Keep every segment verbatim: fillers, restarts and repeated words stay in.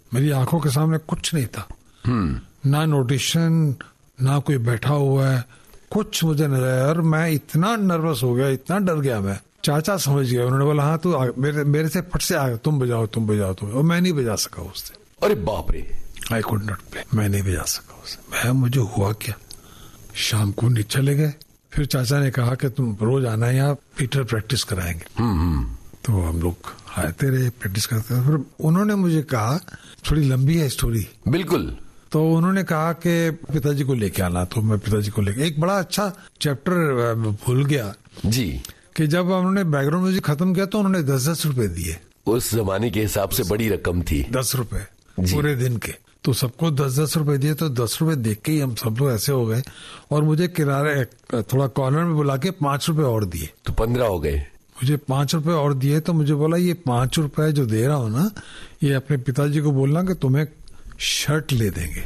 मेरी आंखों के सामने कुछ नहीं था, ना नोटिशन, ना कोई बैठा हुआ है, कुछ मुझे नजर आया। और मैं इतना नर्वस हो गया, इतना डर गया मैं। चाचा समझ गया, उन्होंने बोला हाँ तू मेरे मेरे से फट से आ गया, तुम बजाओ तुम बजाओ तुम। और मैं नहीं बजा सका उससे। अरे बाप रे, आई कुड नॉट प्ले, मैं नहीं बजा सका उससे। मैं मुझे हुआ क्या, शाम को नीचे चले गए। फिर चाचा ने कहा कि तुम रोज आना है यहाँ, पीटर प्रैक्टिस कराएंगे। तो हम लोग आते रहे, प्रैक्टिस करते रहे। फिर उन्होंने मुझे कहा, थोड़ी लंबी है स्टोरी। बिल्कुल। तो उन्होंने कहा कि पिताजी को लेके आना। तो मैं पिताजी को लेके, एक बड़ा अच्छा चैप्टर भूल गया जी, कि जब उन्होंने बैकग्राउंड म्यूजिक खत्म किया तो उन्होंने दस दस रुपए दिए। उस जमाने के हिसाब से बड़ी रकम थी, दस रुपए पूरे दिन के। तो सबको दस दस रुपए दिए। तो दस रुपए देख के ही हम सब लोग ऐसे हो गए। और मुझे किनारे थोड़ा कॉर्नर में बुला के पांच रुपए और दिए, तो पंद्रह हो गए। मुझे पांच रुपए और दिए। तो मुझे बोला, ये पांच रुपए जो दे रहा हूं ना, ये अपने पिताजी को बोलना कि तुम्हें शर्ट ले देंगे।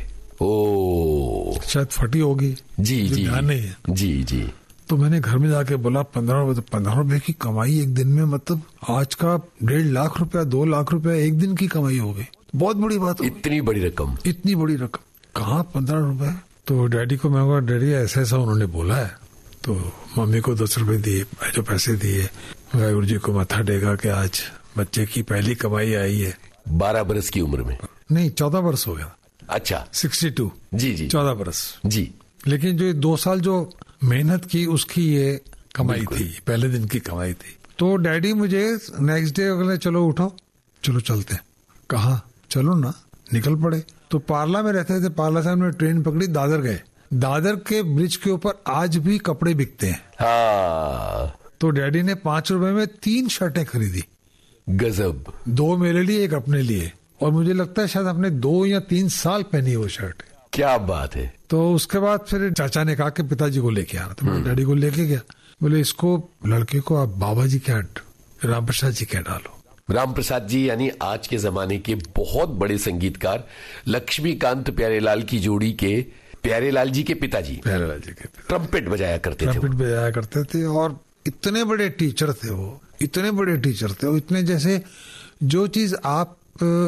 ओ, शायद फटी होगी, जी जी ध्यान नहीं है। जी जी। तो मैंने घर में जाके बोला, पंद्रह रुपए, तो पंद्रह रुपए की कमाई एक दिन में, मतलब आज का डेढ़ लाख रुपया, दो लाख रुपया एक दिन की कमाई हो गई। बहुत बड़ी बात हो, इतनी बड़ी रकम, इतनी बड़ी रकम कहाँ पंद्रह रुपए। तो डैडी को मैं बोला, डैडी ऐसा ऐसा उन्होंने बोला है। तो मम्मी को दस रुपए दिए, जो पैसे दिए, वाहिगुरु जी को मत्था टेका कि आज बच्चे की पहली कमाई आई है। बारह बरस की उम्र में? नहीं, चौदह बरस हो गया। अच्छा, सिक्सटी टू। जी जी, चौदह बरस जी। लेकिन जो दो साल जो मेहनत की, उसकी ये कमाई थी, पहले दिन की कमाई थी। तो डैडी मुझे नेक्स्ट डे अगले, चलो उठो, चलो चलते। कहा, चलो ना, निकल पड़े। तो पार्ला में रहते थे, पार्ला से हमने ट्रेन पकड़ी, दादर गए। दादर के ब्रिज के ऊपर आज भी कपड़े बिकते हैं। हाँ। तो डैडी ने पांच रुपए में तीन शर्टें खरीदी। गजब। दो मेरे लिए, एक अपने लिए। और मुझे लगता है शायद अपने दो या तीन साल पहनी वो शर्ट। क्या बात है। तो उसके बाद फिर चाचा ने कहा कि पिताजी को लेके आना। तो मैं डैडी को लेके गया। बोले, इसको, लड़के को आप बाबा जी क्या, राम प्रसाद जी क्या डालो। राम प्रसाद जी यानी आज के जमाने के बहुत बड़े संगीतकार, लक्ष्मीकांत प्यारेलाल की जोड़ी के प्यारेलाल जी के पिताजी। प्यारेलाल जी के ट्रम्पेट बजाया करते थे। ट्रम्पेट बजाया करते थे। और इतने बड़े टीचर थे वो, इतने बड़े टीचर थे वो, इतने जैसे जो चीज आप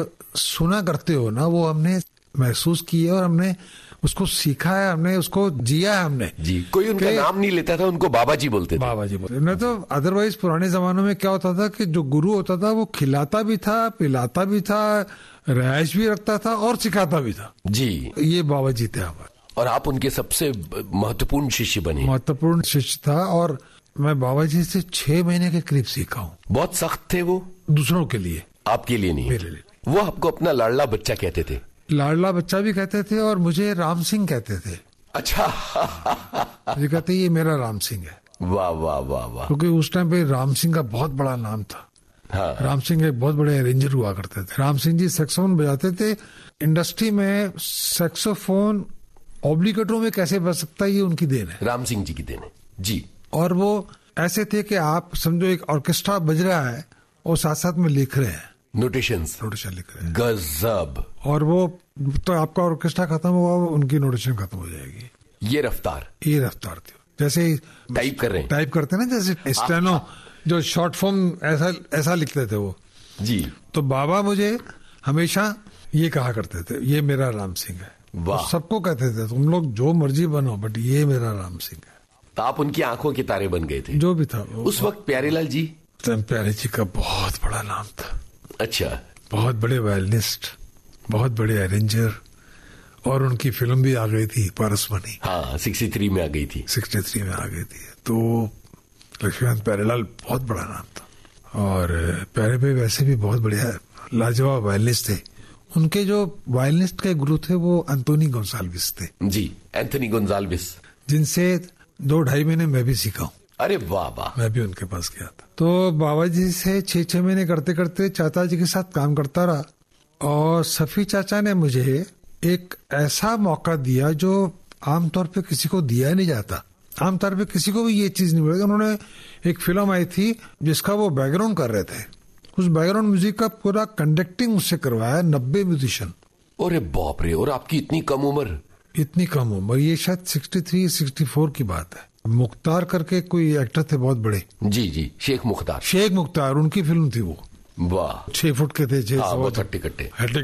सुना करते हो ना, वो हमने महसूस की है और हमने उसको सीखा है, हमने उसको जिया है हमने। जी, कोई उनका नाम नहीं लेता था, उनको बाबा जी बोलते थे। बाबा जी बोलते। नहीं तो अदरवाइज पुराने जमानों में क्या होता था कि जो गुरु होता था वो खिलाता भी था, पिलाता भी था, रिहाइश भी रखता था और सिखाता भी था। जी, ये बाबा जी थे हमारे। और आप उनके सबसे महत्वपूर्ण शिष्य बने। महत्वपूर्ण शिष्य था। और मैं बाबा जी से छह महीने के करीब सीखा हूँ। बहुत सख्त थे वो? दूसरों के लिए, आपके लिए नहीं? मेरे लिए। वो आपको अपना लाडला बच्चा कहते थे? लाडला बच्चा भी कहते थे और मुझे राम सिंह कहते थे। अच्छा। मुझे कहते ये मेरा राम सिंह है। वाह वाह वाह वाह। क्योंकि उस टाइम पे राम सिंह का बहुत बड़ा नाम था। हाँ। राम सिंह एक बहुत बड़े अरेंजर हुआ करते थे। राम सिंह जी सैक्सोफोन बजाते थे। इंडस्ट्री में सैक्सोफोन ऑब्लिगेटो में कैसे बज सकता है, ये उनकी देन है, राम सिंह जी की देन है। जी। और वो ऐसे थे कि आप समझो एक ऑर्केस्ट्रा बज रहा है और साथ साथ में लिख रहे हैं, नोटेशंस नोटेशन लिख रहे हैं। गजब। और वो तो आपका ऑर्केस्ट्रा खत्म हुआ, उनकी नोटेशन खत्म हो जाएगी। ये रफ्तार, ये रफ्तार थी। जैसे टाइप कर रहे हैं, टाइप करते हैं ना, जैसे स्टेनो जो शॉर्ट फॉर्म, ऐसा ऐसा लिखते थे वो। जी। तो बाबा मुझे हमेशा ये कहा करते थे, ये मेरा राम सिंह है। तो सबको कहते थे तुम लोग जो मर्जी बनो, बट ये मेरा राम सिंह है। तो आप उनकी आंखों के तारे बन गए थे? जो भी था उस वक्त। प्यारेलाल जी? प्यारे जी का बहुत बड़ा नाम था। अच्छा। बहुत बड़े वायलिनिस्ट, बहुत बड़े अरेंजर। और उनकी फिल्म भी आ गई थी, पारसमणि। हाँ, सिक्सटी थ्री में आ गई थी। सिक्सटी थ्री में आ गई थी। तो लक्ष्मीकांत प्यारेलाल बहुत बड़ा नाम था। और प्यारे भाई वैसे भी बहुत बढ़िया लाजवाब वायलिनिस्ट थे। उनके जो वायलिनिस्ट के गुरु थे वो एंथोनी गोंसाल्विस थे। जी, एंथोनी गोंसाल्विस, जिनसे दो ढाई महीने मैं भी सीखा हूँ। अरे वाह वाह। मैं भी उनके पास गया था। तो बाबा जी से छह छह महीने करते करते चाचा जी के साथ काम करता रहा। और सफी चाचा ने मुझे एक ऐसा मौका दिया जो आमतौर पे किसी को दिया नहीं जाता। आमतौर पे किसी को भी ये चीज नहीं मिलेगी। उन्होंने एक फिल्म आई थी जिसका वो बैकग्राउंड कर रहे थे। उस बैकग्राउंड म्यूजिक का पूरा कंडक्टिंग उससे करवाया, नब्बे म्यूजिशियन। अरे बाप रे। और आपकी इतनी कम उम्र? इतनी कम उम्र, ये शायद सिक्सटी थ्री सिक्सटी फोर की बात है। मुख्तार करके कोई एक्टर थे बहुत बड़े। जी जी, शेख मुख्तार। शेख मुख्तार, उनकी फिल्म थी वो। वाह। छह फुट के थे, छह बहुत हट्टे कट्टे।